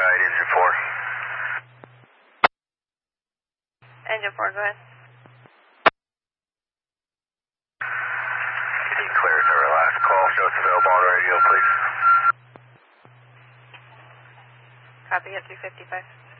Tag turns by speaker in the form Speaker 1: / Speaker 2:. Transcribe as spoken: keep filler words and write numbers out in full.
Speaker 1: side, engine four.
Speaker 2: Engine four, go ahead.
Speaker 1: Can you clear our last call? Show us available on radio, please.
Speaker 2: Copy at three fifty-five.